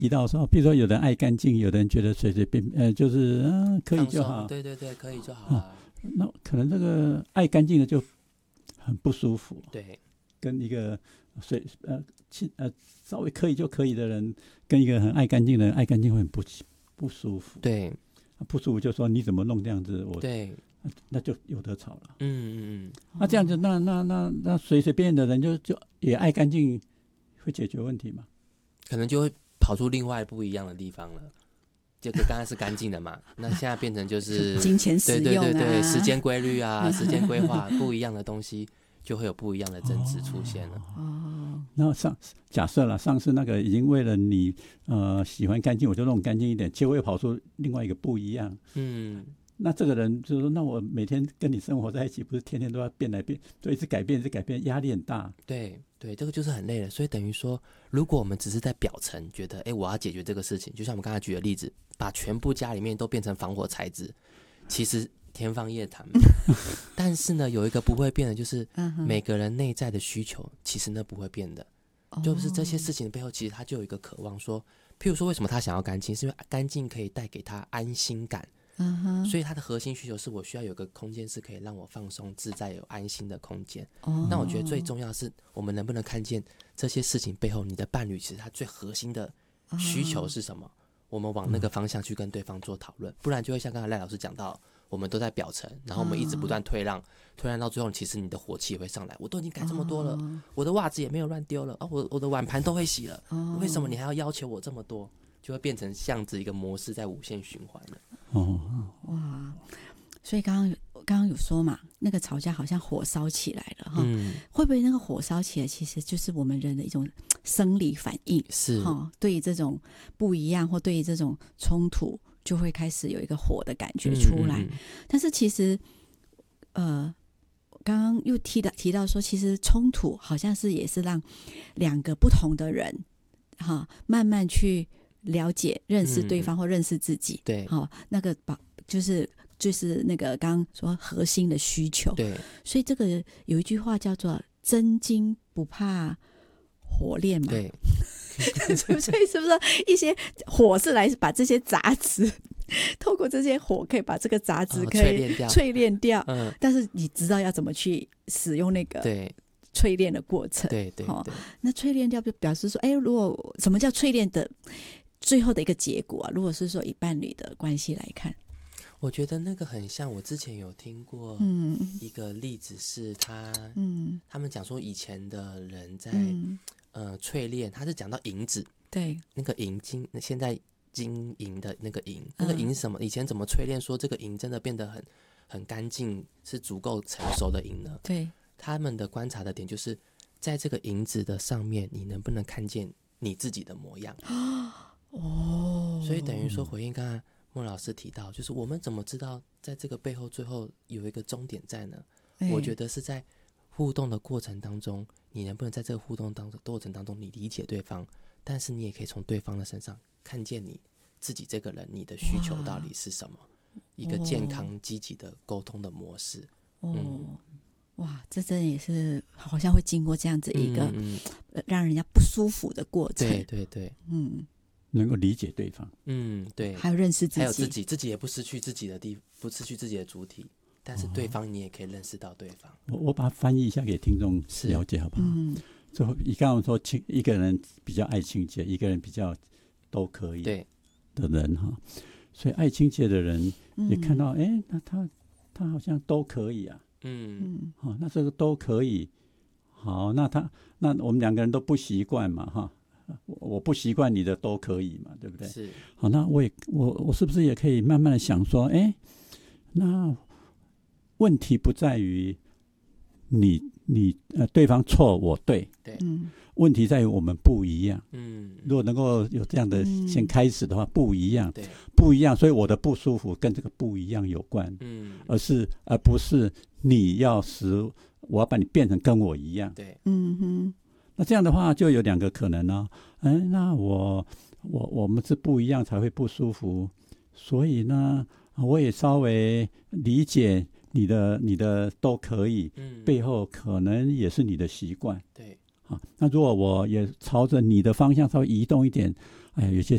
提到说，比如说有人爱干净，有人觉得随随便就是可以就好， 对对对，可以就好了。 那可能这个爱干净的就很不舒服， 对， 跟一个稍微可以就可以的人，跟一个很爱干净的人爱干净会很不舒服。 对， 不舒服就说你怎么弄这样子， 对， 那就有得吵了。 那这样子，那随随便的人就也爱干净，会解决问题吗？ 可能就会跑出另外不一样的地方了。这个刚才是干净的嘛，那现在变成就是金钱使用啊， 对，时间规律啊，时间规划不一样的东西，就会有不一样的争执出现了。 那假设了上次那个已经为了你喜欢干净，我就弄干净一点，结果又跑出另外一个不一样。那这个人就说，那我每天跟你生活在一起，不是天天都要变来变，就一直改变，压力很大。 对对，这个就是很累了。所以等于说，如果我们只是在表层觉得，我要解决这个事情，就像我们刚才举的例子，把全部家里面都变成防火材质，其实天方夜谭。但是呢，有一个不会变的，就是每个人内在的需求，其实那不会变的。就是这些事情的背后，其实他就有一个渴望说，譬如说，为什么他想要干净，是因为干净可以带给他安心感。所以他的核心需求是我需要有个空间是可以让我放松自在有安心的空间。那我觉得最重要的是我们能不能看见这些事情背后你的伴侣其实他最核心的需求是什么，我们往那个方向去跟对方做讨论，不然就会像刚才赖老师讲到，我们都在表层，然后我们一直不断退让到最后，其实你的火气也会上来，我都已经改这么多了，我的袜子也没有乱丢了，我的碗盘都会洗了，为什么你还要求我这么多，就会变成像子一个模式在无限循环了。 哇，所以刚刚有说嘛，那个吵架好像火烧起来了哈，会不会那个火烧起来其实就是我们人的一种生理反应？ 是对于这种不一样或对于这种冲突，就会开始有一个火的感觉出来。但是其实刚刚又提到说，其实冲突好像是也是让两个不同的人慢慢去了解认识对方或认识自己。 对， 那个就是那个刚刚说核心的需求。 对， 所以这个有一句话叫做真金不怕火炼嘛。 对， 所以是不是一些火是来把这些杂质透过这些火可以把这个杂质可以淬炼掉，但是你知道要怎么去使用那个淬炼的过程。 对， 那淬炼掉就表示说，如果什么叫淬炼的最后的一个结果啊？如果是说以伴侣的关系来看， 我觉得那个很像，我之前有听过一个例子是他们讲说以前的人在淬炼，他是讲到银子， 对， 那个银金，现在金银的那个银，那个银是什么？以前怎么淬炼说这个银真的变得很干净，是足够成熟的银呢？ 对， 他们的观察的点就是在这个银子的上面，你能不能看见你自己的模样？所以等于说回应刚才莫老师提到，就是我们怎么知道在这个背后最后有一个终点在呢？我觉得是在互动的过程当中，你能不能在这个互动过程当中，你理解对方，但是你也可以从对方的身上看见你自己这个人，你的需求到底是什么？一个健康积极的沟通的模式。 哇，这真的也是好像会经过这样子一个让人家不舒服的过程。 对， 能够理解对方， 对， 还有认识自己， 还有自己也不失去自己的不失去自己的主体，但是对方你也可以认识到对方。 我把它翻译一下给听众了解好不好？就你刚刚说一个人比较爱清洁，一个人比较都可以的人哈，所以爱清洁的人也看到，那他好像都可以啊，那这个都可以，好，那我们两个人都不习惯嘛哈。我不习惯你的都可以嘛，对不对？ 是。 好，那我是不是也可以慢慢的想说，那问题不在于你对方错我对，问题在于我们不一样。如果能够有这样的先开始的话，不一样，不一样，所以我的不舒服跟这个不一样有关，而不是我要把你变成跟我一样。 对， 那这样的话就有两个可能呢，那我们是不一样才会不舒服，所以呢，我也稍微理解你的都可以，背后可能也是你的习惯。 对， 那如果我也朝着你的方向稍微移动一点，有些